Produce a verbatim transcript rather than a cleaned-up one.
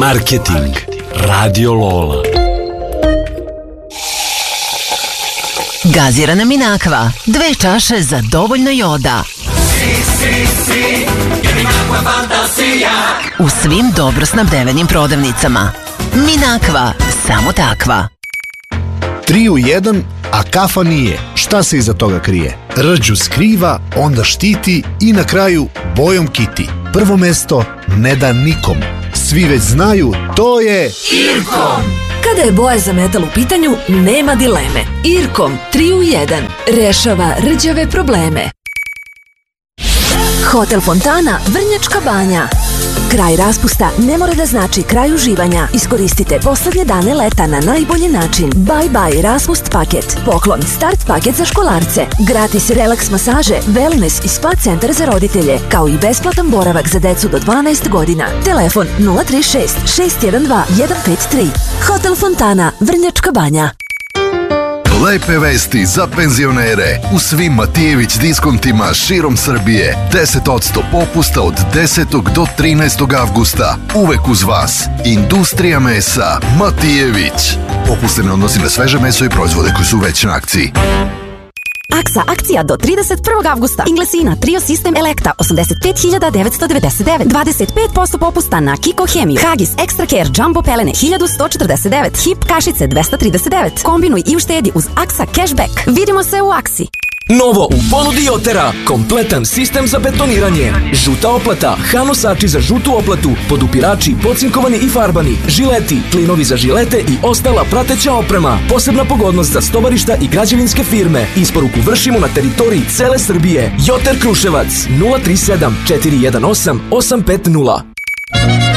Marketing Radio Lola. Gazirana Minakva, dve čaše za dovoljno joda. Si, si, si, je Minakva fantasija. U svim dobro snabdevenim prodavnicama. Minakva, samo takva. Tri u jedan, a kafa nije. Šta se iza toga krije? Rđu skriva, onda štiti i na kraju bojom kiti. Prvo mesto ne da nikom. Svi već znaju, to je Irkom. Kada je boja za metal u pitanju, nema dileme. Irkom tri u jedan rešava rđave probleme. Hotel Fontana, Vrnjačka Banja. Kraj raspusta ne mora da znači kraj uživanja. Iskoristite poslednje dane leta na najbolji način. Bye bye raspust paket. Poklon start paket za školarce. Gratis relaks masaže, wellness i spa centar za roditelje. Kao i besplatan boravak za decu do dvanaest godina. Telefon nula tri šest šest jedan dva jedan pet tri. Hotel Fontana, Vrnjačka Banja. Lepe vesti za penzionere. U svim Matijević diskontima širom Srbije. deset posto popusta od desetog do trinaestog avgusta. Uvek uz vas. Industrija mesa Matijević. Popust se ne odnosi na sveže meso i proizvode koji su već na akciji. Aksa akcija do trideset prvog avgusta. Inglesina Trio Sistem Elekta osamdeset pet hiljada devetsto devedeset devet. dvadeset pet posto popusta na Kiko Hemiju. Hagis Extra Care Jumbo pelene hiljadu sto četrdeset devet. Hip kašice dvesta trideset devet. Kombinuj i uštedi uz Aksa Cashback. Vidimo se u Aksi. Novo u ponudi Jotera, kompletan sistem za betoniranje. Žuta oplata, hanosači za žutu oplatu, podupirači, pocinkovani i farbani, žileti, klinovi za žilete i ostala prateća oprema. Posebna pogodnost za stovarišta i građevinske firme. Isporuku vršimo na teritoriji cele Srbije. Joter Kruševac nula tri sedam četiri jedan osam osam pet nula.